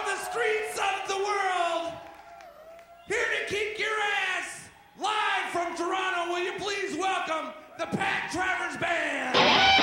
the streets of the world, here to kick your ass, live from Toronto, will you please welcome the Pat Travers Band.